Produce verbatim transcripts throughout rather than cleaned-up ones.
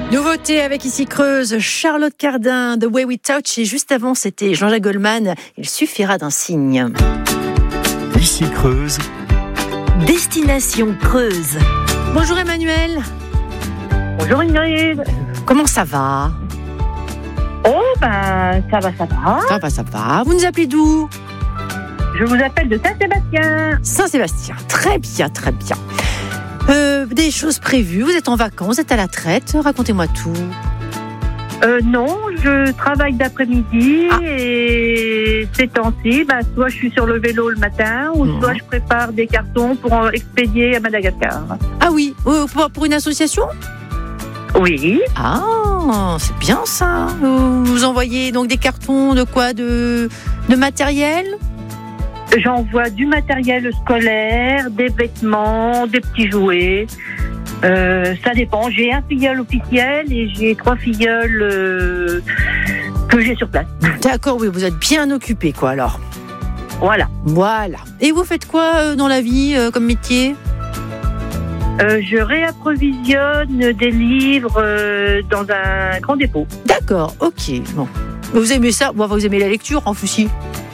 Nouveauté avec ici Creuse, Charlotte Cardin, The Way We Touch, et juste avant c'était Jean-Jacques Goldman, Il suffira d'un signe. Ici Creuse. Destination Creuse. Bonjour Emmanuel. Bonjour Ingrid. Comment ça va? Oh ben ça va, ça va. Ça va, ça va. Vous nous appelez d'où? Je vous appelle de Saint-Sébastien. Saint-Sébastien, très bien, très bien. Euh, des choses prévues, vous êtes en vacances, vous êtes à la traite, racontez-moi tout. Euh, non, je travaille d'après-midi ah. et ces temps-ci, bah, soit je suis sur le vélo le matin ou mmh. soit je prépare des cartons pour en expédier à Madagascar. Ah oui, euh, pour, pour une association? Oui. Ah, c'est bien ça. Vous envoyez donc des cartons de quoi? De, de matériel? J'envoie du matériel scolaire, des vêtements, des petits jouets. Euh, ça dépend. J'ai un filleul officiel et j'ai trois filleuls euh, que j'ai sur place. D'accord, oui, vous êtes bien occupé, quoi, alors. Voilà. Voilà. Et vous faites quoi euh, dans la vie euh, comme métier? euh, Je réapprovisionne des livres euh, dans un grand dépôt. D'accord, ok. Bon. Vous aimez ça? Bon, vous aimez la lecture, en Foussy?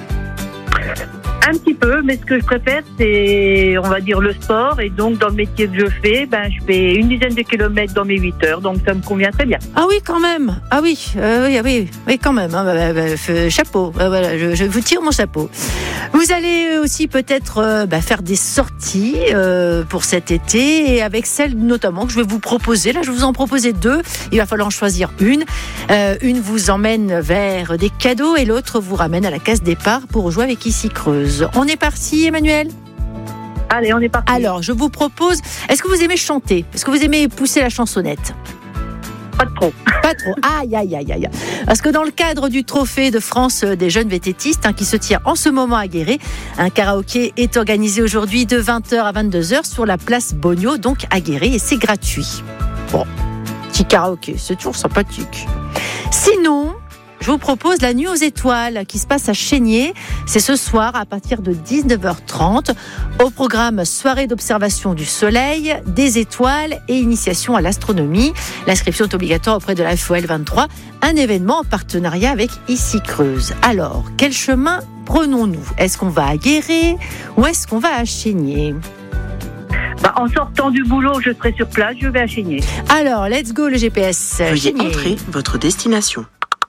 Un petit peu, mais ce que je préfère, c'est, on va dire, le sport. Et donc, dans le métier que je fais, ben, je fais une dizaine de kilomètres dans mes huit heures. Donc, ça me convient très bien. Ah oui, quand même. Ah oui, euh, oui, oui, oui, quand même. Hein. Bah, bah, bah, chapeau. Euh, voilà, je, je vous tire mon chapeau. Vous allez aussi peut-être euh, bah, faire des sorties euh, pour cet été, et avec celle notamment que je vais vous proposer. Là, je vais vous en proposer deux. Il va falloir en choisir une. Euh, une vous emmène vers des cadeaux et l'autre vous ramène à la case départ pour jouer avec Ici Creuse. On est parti, Emmanuel? Allez, on est parti. Alors, je vous propose... Est-ce que vous aimez chanter? Est-ce que vous aimez pousser la chansonnette? Pas trop. Pas trop. Aïe, aïe, aïe, aïe. Parce que dans le cadre du trophée de France des jeunes vététistes, hein, qui se tient en ce moment à Guéret, un karaoké est organisé aujourd'hui de vingt heures à vingt-deux heures sur la place Bogno, donc à Guéret, et c'est gratuit. Bon, petit karaoké, c'est toujours sympathique. Sinon... je vous propose la Nuit aux étoiles qui se passe à Chénier. C'est ce soir à partir de dix-neuf heures trente. Au programme soirée d'observation du soleil, des étoiles et initiation à l'astronomie. L'inscription est obligatoire auprès de la F O L vingt-trois. Un événement en partenariat avec Ici Creuse. Alors, quel chemin prenons-nous? Est-ce qu'on va à Guéret ou est-ce qu'on va à Chénier? Bah, en sortant du boulot, je serai sur place, je vais à Chénier. Alors, let's go le G P S. Veuillez Chénier. entrer votre destination.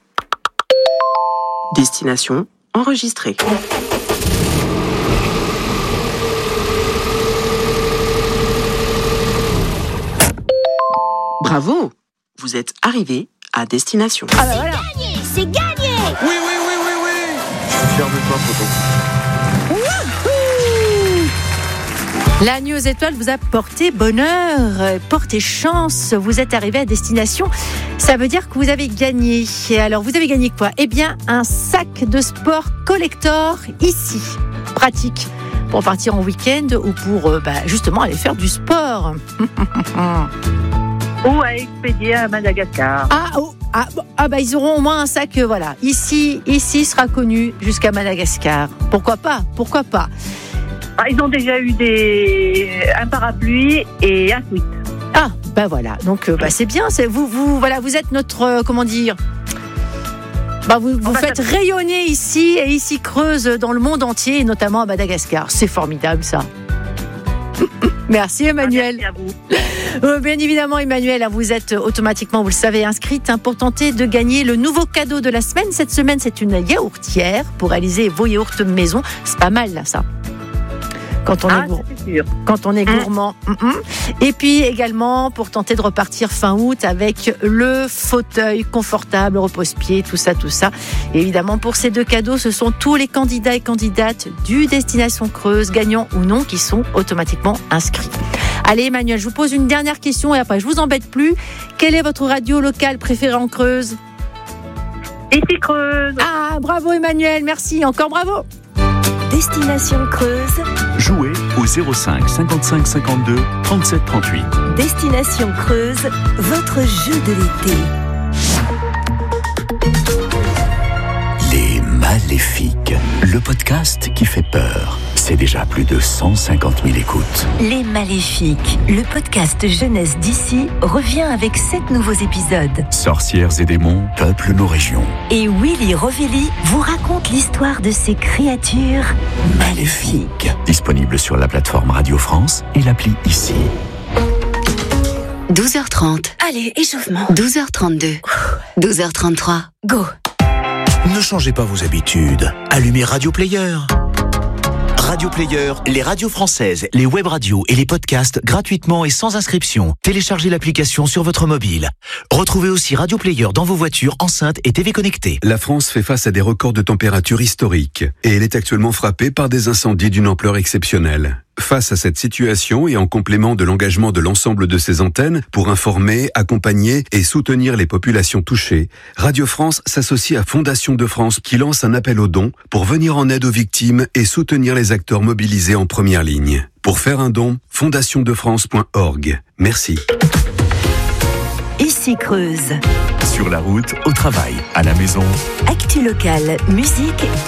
Destination enregistrée. Bravo, vous êtes arrivé à destination. Ah bah voilà. Gagné, c'est gagné. Oui, oui, oui, oui, oui. Je suis fier de toi, Toto. La Nuit aux étoiles vous a porté bonheur, porté chance. Vous êtes arrivé à destination. Ça veut dire que vous avez gagné. Et alors, vous avez gagné quoi? Eh bien, un sac de sport collector ici. Pratique pour partir en week-end ou pour euh, bah, justement aller faire du sport. Ou à expédier à Madagascar. Ah, oh, ah, ah bah ils auront au moins un sac, euh, voilà. Ici, ici sera connu jusqu'à Madagascar. Pourquoi pas? Pourquoi pas? Ah, ils ont déjà eu des... un parapluie et un sweat. Ah, ben voilà. Donc, euh, bah, c'est bien. C'est, vous, vous, voilà, vous êtes notre, euh, comment dire, bah, vous, vous faites rayonner ici et ici Creuse dans le monde entier, et notamment à Madagascar. C'est formidable, ça. Merci, Emmanuel. Merci à vous. Euh, bien évidemment, Emmanuel, vous êtes automatiquement, vous le savez, inscrite hein, pour tenter de gagner le nouveau cadeau de la semaine. Cette semaine, c'est une yaourtière pour réaliser vos yaourts maison. C'est pas mal, là, ça. Quand on, ah, est gour... c'est sûr. Quand on est gourmand. Mmh. Et puis également pour tenter de repartir fin août avec le fauteuil confortable, repose-pied, tout ça, tout ça. Et évidemment, pour ces deux cadeaux, ce sont tous les candidats et candidates du Destination Creuse, gagnants ou non, qui sont automatiquement inscrits. Allez Emmanuel, je vous pose une dernière question et après je vous embête plus. Quelle est votre radio locale préférée en Creuse? Ici Creuse. Ah, bravo Emmanuel, merci, encore bravo. Destination Creuse. Jouez au zéro cinq cinquante-cinq cinquante-deux trente-sept trente-huit. Destination Creuse, votre jeu de l'été. Les Maléfiques, le podcast qui fait peur. C'est C'est déjà plus de cent cinquante mille écoutes. Les Maléfiques, le podcast jeunesse d'ici, revient avec sept nouveaux épisodes. Sorcières et démons peuplent nos régions. Et Willy Rovelli vous raconte l'histoire de ces créatures maléfiques. Disponible sur la plateforme Radio France et l'appli Ici. douze heures trente. Allez, échauffement. douze heures trente-deux. douze heures trente-trois. Go. Ne changez pas vos habitudes. Allumez Radio Player. Radio Player, les radios françaises, les web radios et les podcasts gratuitement et sans inscription. Téléchargez l'application sur votre mobile. Retrouvez aussi Radio Player dans vos voitures, enceintes et T V connectées. La France fait face à des records de température historiques et elle est actuellement frappée par des incendies d'une ampleur exceptionnelle. Face à cette situation et en complément de l'engagement de l'ensemble de ses antennes pour informer, accompagner et soutenir les populations touchées, Radio France s'associe à Fondation de France qui lance un appel aux dons pour venir en aide aux victimes et soutenir les acteurs mobilisés en première ligne. Pour faire un don, fondation de france point org. Merci. Ici Creuse. Sur la route, au travail, à la maison. Actu locale, musique